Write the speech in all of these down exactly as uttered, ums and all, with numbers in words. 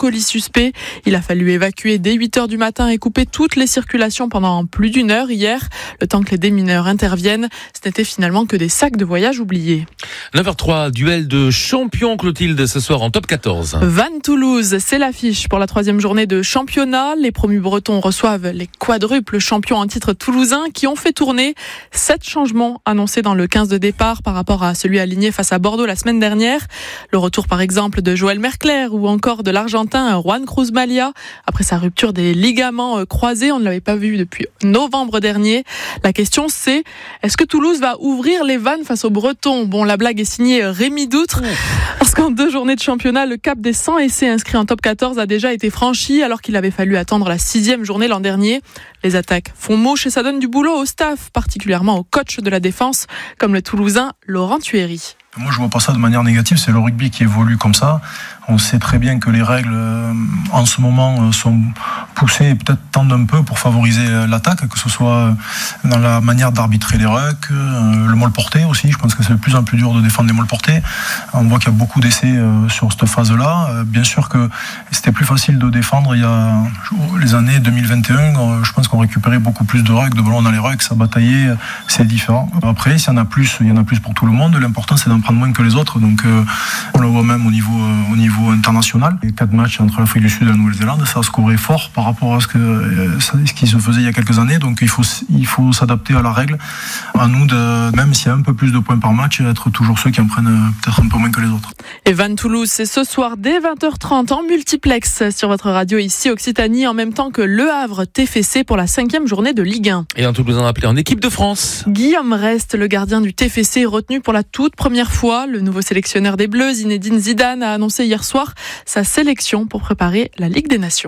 colis suspect. Il a fallu évacuer dès huit heures du matin et couper toutes les circulations pendant plus d'une heure hier, le temps que les démineurs interviennent. Ce n'était finalement que des sacs de voyage oubliés. neuf heures trois, duel de champions, Clotilde, ce soir en top quatorze. Vannes-Toulouse, c'est l'affiche pour la troisième journée de championnat. Les promus bretons reçoivent les quadruples champions en titre toulousains qui ont fait tourner sept changements annoncés dans le quinze de départ par rapport à celui aligné face à Bordeaux la semaine dernière. Le retour par exemple de Joël Mercler ou encore de l'Argentin Juan Cruz Malia. Après sa rupture des ligaments croisés, on ne l'avait pas vu depuis novembre dernier. La question c'est, est-ce que Toulouse va ouvrir les vannes face aux Bretons? Bon, la blague est signée Rémi Doutre, parce qu'en deux journées de championnat, le cap des cent essais inscrits en top quatorze a déjà été franchi, alors qu'il avait fallu attendre la sixième journée l'an dernier. Les attaques font mouche et ça donne du boulot au staff, particulièrement au coach de la défense, comme le Toulousain Laurent Thuéry. Moi, je vois pas ça de manière négative. C'est le rugby qui évolue comme ça. On sait très bien que les règles, euh, en ce moment, euh, sont poussées et peut-être tendent un peu pour favoriser l'attaque, que ce soit dans la manière d'arbitrer les rucks, euh, le molles-porté aussi. Je pense que c'est de plus en plus dur de défendre les molles-portés. On voit qu'il y a beaucoup d'essais euh, sur cette phase-là. Euh, bien sûr que c'était plus facile de défendre il y a les années deux mille vingt et un. Euh, je pense qu'on récupérait beaucoup plus de rucks, de ballons dans les rucks, ça bataillait, euh, c'est différent. Après, s'il y en a plus, il y en a plus pour tout le monde. L'important, c'est d'en prendre moins que les autres. Donc, euh, on le voit même au niveau, euh, au niveau international. Les quatre matchs entre l'Afrique du Sud et la Nouvelle-Zélande, ça se couvrait fort par rapport à ce, que, euh, ce qui se faisait il y a quelques années. Donc, il faut, il faut s'adapter à la règle. À nous, de, même s'il y a un peu plus de points par match, être toujours ceux qui en prennent euh, peut-être un peu moins que les autres. Et Vannes-Toulouse, c'est ce soir dès vingt heures trente en multiplex sur votre radio ici Occitanie, en même temps que Le Havre T F C pour la cinquième journée de Ligue un. Et un Toulousain appelé en équipe de France. Guillaume Rest, le gardien du T F C, retenu pour la toute première fois. Le nouveau sélectionneur des Bleus, Zinedine Zidane, a annoncé hier soir sa sélection pour préparer la Ligue des Nations.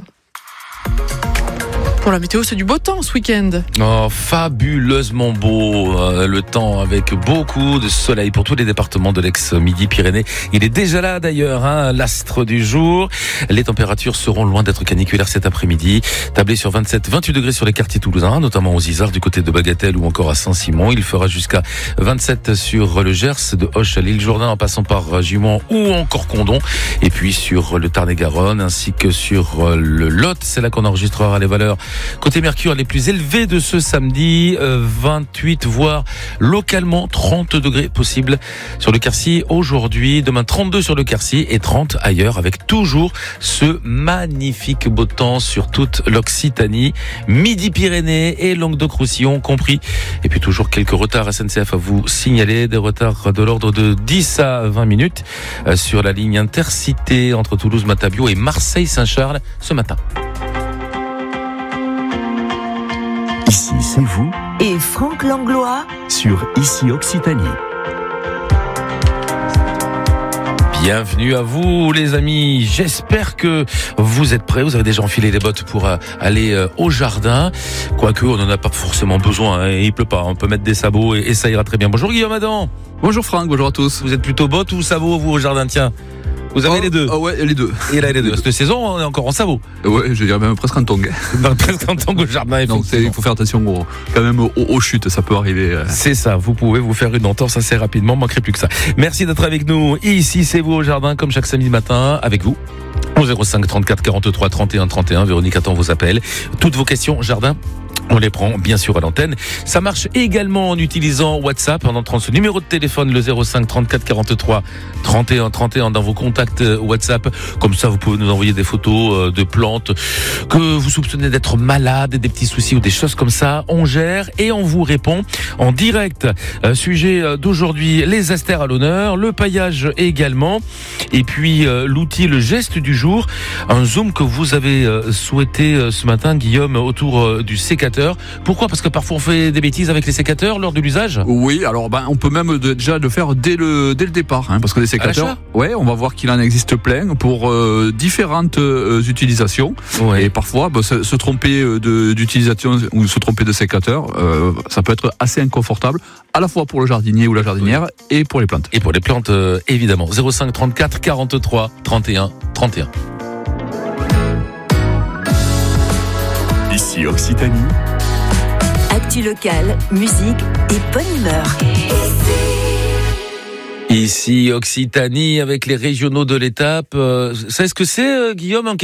Pour la météo, c'est du beau temps ce week-end. Oh, fabuleusement beau. Euh, le temps avec beaucoup de soleil pour tous les départements de l'ex-Midi-Pyrénées. Il est déjà là d'ailleurs, hein, l'astre du jour. Les températures seront loin d'être caniculaires cet après-midi. Tablé sur vingt-sept, vingt-huit degrés sur les quartiers toulousains, notamment aux Isards du côté de Bagatelle ou encore à Saint-Simon. Il fera jusqu'à vingt-sept sur le Gers, de Auch à l'île Jourdain en passant par Gimont ou encore Condom. Et puis sur le Tarn-et-Garonne ainsi que sur le Lot. C'est là qu'on enregistrera les valeurs côté Mercure les plus élevées de ce samedi, euh, vingt-huit voire localement trente degrés possibles sur le Quercy aujourd'hui, demain trente-deux sur le Quercy et trente ailleurs avec toujours ce magnifique beau temps sur toute l'Occitanie, Midi-Pyrénées et Languedoc-Roussillon compris. Et puis toujours quelques retards S N C F à vous signaler, des retards de l'ordre de dix à vingt minutes euh, sur la ligne intercité entre Toulouse-Matabio et Marseille-Saint-Charles ce matin. Ici, c'est vous et Franck Langlois sur Ici Occitanie. Bienvenue à vous les amis, j'espère que vous êtes prêts, vous avez déjà enfilé les bottes pour aller au jardin, quoique on n'en a pas forcément besoin, hein, il pleut pas, on peut mettre des sabots et, et ça ira très bien. Bonjour Guillaume Adam. Bonjour Franck, bonjour à tous. Vous êtes plutôt bottes ou sabots vous au jardin, tiens? Vous avez oh, les deux. Oh ouais, les deux. Et là, les deux. Cette saison, on est encore en sabot. Ouais, je dirais même presque en tongue. presque en tongue au jardin, donc il faut faire attention au, quand même aux, aux chutes, ça peut arriver. C'est ça, vous pouvez vous faire une entorse assez rapidement, manquerait plus que ça. Merci d'être avec nous. Et ici, c'est vous au jardin, comme chaque samedi matin, avec vous. Au zéro cinq trente-quatre quarante-trois trente et un trente et un, Véronique attend vos appels. Toutes vos questions, jardin, on les prend bien sûr à l'antenne. Ça marche également en utilisant WhatsApp, en entrant ce numéro de téléphone, le zéro cinq trente-quatre quarante-trois trente et un trente et un dans vos contacts WhatsApp. Comme ça, vous pouvez nous envoyer des photos de plantes que vous soupçonnez d'être malades, des petits soucis ou des choses comme ça. On gère et on vous répond en direct. Euh, sujet d'aujourd'hui, les astères à l'honneur, le paillage également. Et puis euh, l'outil, le geste du jour, un zoom que vous avez euh, souhaité euh, ce matin, Guillaume, autour euh, du sécateur. Pourquoi ? Parce que parfois on fait des bêtises avec les sécateurs lors de l'usage. Oui, alors ben on peut même de, déjà le faire dès le dès le départ, hein, parce que les sécateurs, ouais, on va voir qu'il en existe plein pour euh, différentes euh, utilisations. Ouais. Et parfois, ben, se, se tromper de, d'utilisation ou se tromper de sécateur, euh, ça peut être assez inconfortable, à la fois pour le jardinier ou la jardinière, oui, et pour les plantes. Et pour les plantes, euh, évidemment. zéro cinq trente-quatre quarante-trois trente et un trente et un. Ici Occitanie. Actu locale, musique et bonne humeur. Ici Occitanie avec les régionaux de l'étape. Euh, c'est ce que c'est, euh, Guillaume, en